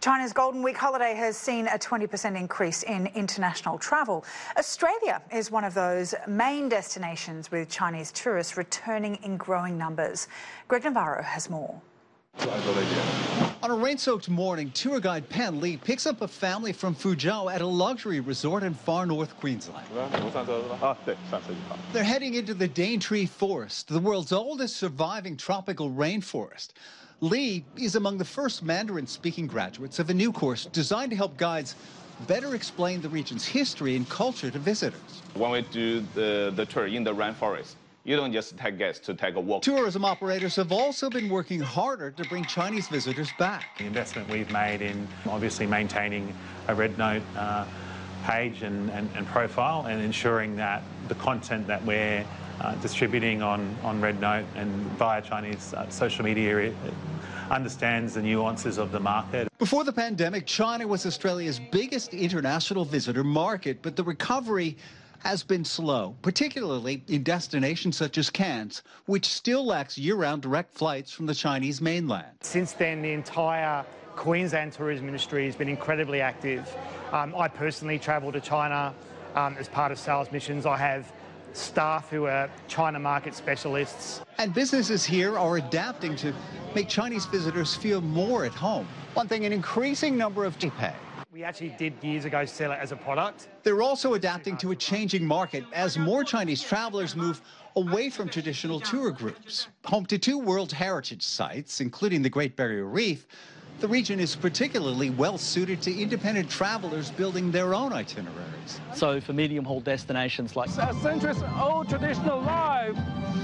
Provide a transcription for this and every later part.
China's Golden Week holiday has seen a 20% increase in international travel. Australia is one of those main destinations with Chinese tourists returning in growing numbers. Greg Navarro has more. On a rain-soaked morning, tour guide Pan Li picks up a family from Fuzhou at a luxury resort in far north Queensland. They're heading into the Daintree Forest, the world's oldest surviving tropical rainforest. Li is among the first Mandarin-speaking graduates of a new course designed to help guides better explain the region's history and culture to visitors. When we do the tour in the rainforest, you don't just take guests to take a walk. Tourism operators have also been working harder to bring Chinese visitors back. The investment we've made in obviously maintaining a Red Note page and profile and ensuring that the content that we're distributing on Red Note and via Chinese social media understands the nuances of the market. Before the pandemic, China was Australia's biggest international visitor market, but the recovery has been slow, particularly in destinations such as Cairns, which still lacks year-round direct flights from the Chinese mainland. Since then, the entire Queensland tourism industry has been incredibly active. I personally travel to China as part of sales missions. I have staff who are China market specialists. And businesses here are adapting to make Chinese visitors feel more at home. One thing, an increasing number of pay. We actually did years ago sell it as a product. They're also adapting to a changing market as more Chinese travelers move away from traditional tour groups. Home to two World Heritage sites, including the Great Barrier Reef, the region is particularly well suited to independent travelers building their own itineraries. So for medium-haul destinations like Centrist Old Traditional Live.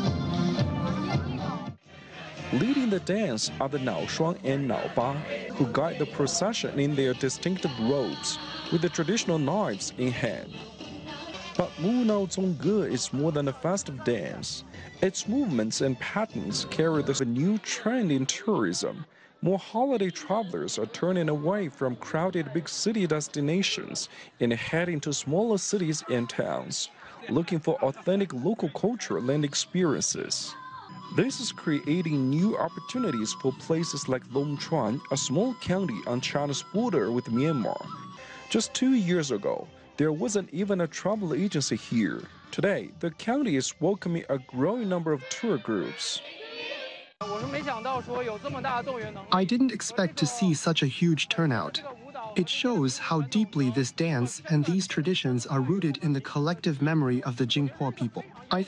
Leading the dance are the Nao Shuang and Nao Ba, who guide the procession in their distinctive robes with the traditional knives in hand. But Wu Nao Zongge is more than a festive dance. Its movements and patterns carry the new trend in tourism. More holiday travelers are turning away from crowded big city destinations and heading to smaller cities and towns, looking for authentic local culture and experiences. This is creating new opportunities for places like Longchuan, a small county on China's border with Myanmar. Just 2 years ago, there wasn't even a travel agency here. Today, the county is welcoming a growing number of tour groups. I didn't expect to see such a huge turnout. It shows how deeply this dance and these traditions are rooted in the collective memory of the Jingpo people.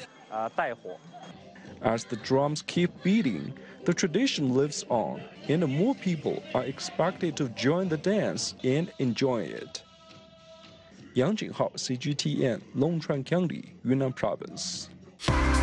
As the drums keep beating, the tradition lives on, and more people are expected to join the dance and enjoy it. Yang Jinghao, CGTN, Longchuan County, Yunnan Province.